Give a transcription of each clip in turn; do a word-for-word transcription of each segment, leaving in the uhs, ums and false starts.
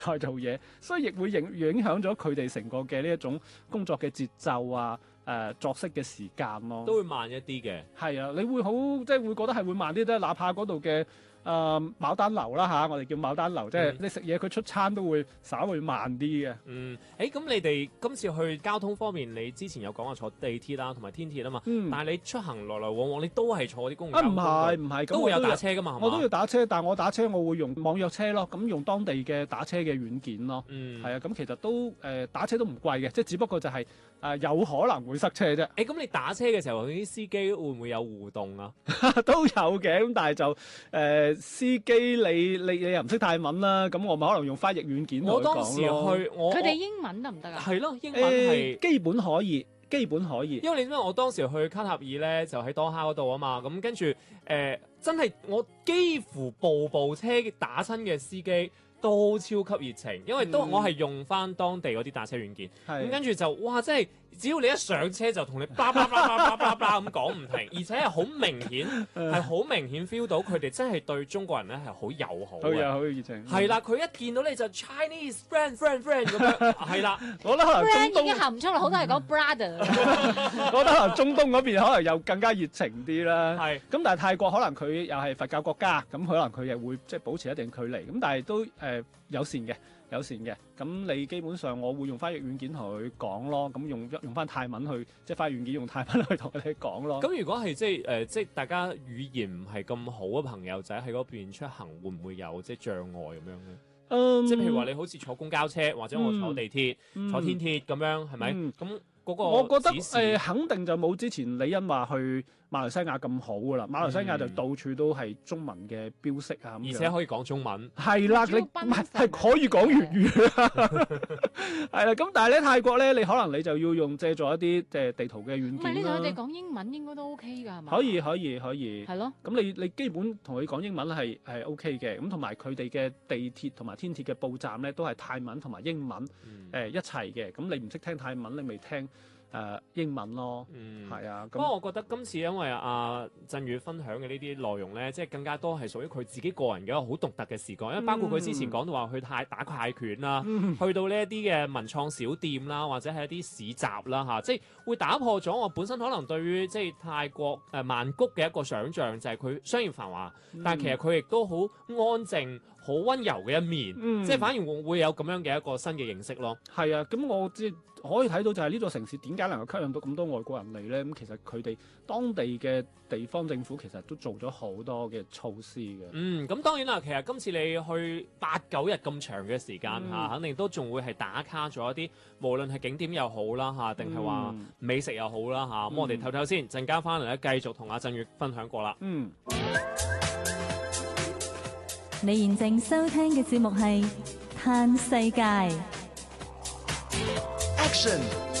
再做嘢，所以亦會影影響咗佢哋成個嘅呢一種工作嘅節奏啊，誒、呃、作息嘅時間咯， 都會慢一啲嘅。 係啊，你會好即係會覺得係會慢啲啫，哪怕嗰度嘅。誒、呃、牡丹樓啦嚇，我哋叫牡丹樓，即係、嗯、你食嘢佢出餐都會稍會慢啲嘅。 嗯，誒咁你哋今次去交通方面，你之前有講過坐地鐵啦，同埋天鐵啊嘛。嗯。但係你出行來來往往，你都係坐啲公共交通工具。啊唔係唔係，都會有打車噶嘛，係嘛？我都要打車，但係我打車我會用網約車咯，咁用當地嘅打車嘅軟件咯。嗯。係啊，咁其實都誒、呃、打車都唔貴嘅，即係只不過就係、是、誒、呃、有可能會塞車啫。 誒咁你打車嘅時候，啲司機會唔會有互動啊？ 都有嘅，咁但係就誒。呃司機你你你又唔識泰文啦，咁我咪可能用翻譯軟件同佢講咯。我當時去，我佢哋英文得唔得啊？ 係咯，英文係、 呃、基本可以，基本可以。 因為你知唔知我當時去卡塔爾咧，就喺多哈嗰度啊嘛，咁跟住誒真係我幾乎部部車打親嘅司機都超級熱情，因為都、嗯、我係用翻當地嗰啲打車軟件，咁跟住就哇，真係只要你一上車就同你叭叭叭叭叭叭咁講唔停，而且係好明顯係好明顯 feel 到佢哋真係對中國人咧係好友好， 好有好熱情。 係啦，佢一見到你就 Chinese friend friend friend 咁樣，係啦， 我覺得可能 friend 已經含唔出嚟，好多係講 brother。 我覺得可能中東嗰邊可能又更加熱情啲啦。 係， 咁但係泰國可能佢又係佛教國家，咁可能佢又會即係保持一定距離，咁但係都誒、呃、友善嘅。友善嘅，咁你基本上我會用翻譯軟件同佢講咯，咁用用翻泰文去，即係翻譯軟件用泰文去同佢哋講咯。 咁如果係即係誒，即係大家語言唔係咁好嘅朋友仔喺嗰邊出行，會唔會有即係障礙咁樣咧？ 嗯， 即係譬如話你好似坐公交車或者我坐地鐵、嗯、坐天鐵咁樣，係咪？咁、嗯嗰個、 我覺得誒、呃、肯定就冇之前李欣話去馬來西亞咁好噶啦，馬來西亞就到處都係中文嘅標識啊， 而且可以講中文。 係啦，你唔係係可以講粵語啦，係啦。咁但係咧泰國咧，你可能你就要用借助一啲即係地圖嘅軟件啦。唔係你同佢哋講英文應該都 OK 㗎，係嘛？可以可以可以。係咯。咁你你基本同佢講英文係係 OK 嘅，咁同埋佢哋嘅地鐵同埋天鐵嘅報站咧都係泰文同埋英文誒、嗯呃、一齊嘅。咁你唔識聽泰文，你咪聽。誒、呃、英文咯，嗯，係啊。不過我覺得今次因為阿振宇分享嘅呢啲內容咧，即係更加多係屬於佢自己個人嘅一個好獨特嘅視角，因為包括佢之前講到話去泰打泰拳啦、嗯，去到呢一啲嘅文創小店啦，或者係一啲市集啦嚇，即係會打破咗我本身可能對於即係泰國誒、呃、曼谷嘅一個想像，就係、是、佢商業繁華，嗯、但係其實佢亦都好安靜、好溫柔嘅一面，嗯、即係反而會會有咁樣嘅一個新嘅認識咯。 係啊，咁我即係可以睇到就係呢座城市點解能夠吸引到咁多外國人嚟咧？咁其實佢哋當地嘅地方政府其實都做咗好多嘅措施嘅。 嗯，咁當然啦，其實今次你去八九日咁長嘅時間嚇、嗯，肯定都仲會係打卡咗一啲，無論係景點又好啦嚇，定係話美食又好啦嚇。咁、嗯、我哋唞唞先，陣間翻嚟咧繼續同阿振宇分享過啦。嗯。 你現正收聽嘅節目係《嘆世界》。 Action！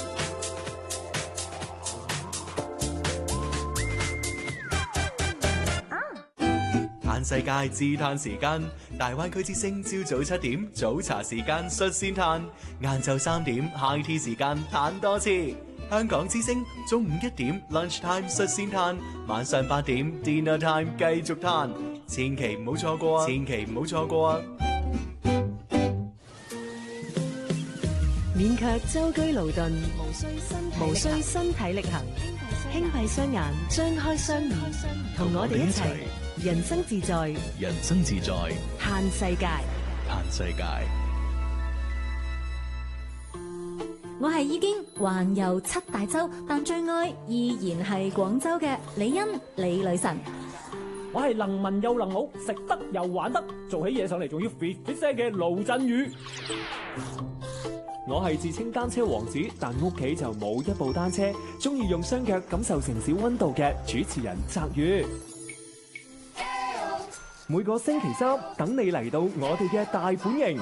嘆世界自嘆時間，大灣區之聲朝早七點早茶時間率先嘆，晏晝三點 high tea 時間嘆多次。香港之聲中午一點 lunch time 率先嘆，晚上八點 dinner time 繼續嘆，千祈唔好錯過啊！千祈唔好錯過啊！ 免卻舟車勞頓，無需身體力行，輕閉雙眼，張開雙耳，同我哋一齊人生自在， 人生自在， 嘆世界， 嘆世界。 我係已經環遊七大洲，但最愛依然係廣州嘅李欣李女神。 我係能文又能武，食得又玩得，做起嘢上嚟仲要 fit fit 聲嘅盧振宇。 我係自稱單車王子，但屋企就冇一部單車，中意用雙腳感受城市溫度嘅主持人澤宇。每個星期三等你嚟到我哋嘅大本營，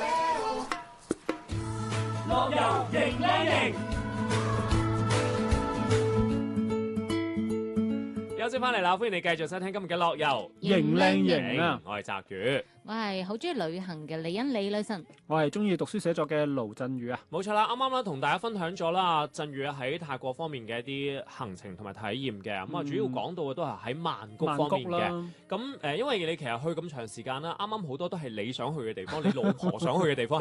樂遊迎靚營。 又息翻嚟啦，歡迎你繼續收聽今日嘅樂遊型靚型啊！ 我係澤宇， 我係好中意旅行嘅李欣李女神， 我係中意讀書寫作嘅盧振宇啊！ 冇錯啦，啱啱啦同大家分享咗啦，振宇喺泰國方面嘅一啲行程同埋體驗嘅，咁啊、嗯、主要講到嘅都係喺曼谷方面嘅。咁誒，因為你其實去咁長時間啦，啱啱好多都係你想去嘅地方，你老婆想去嘅地方。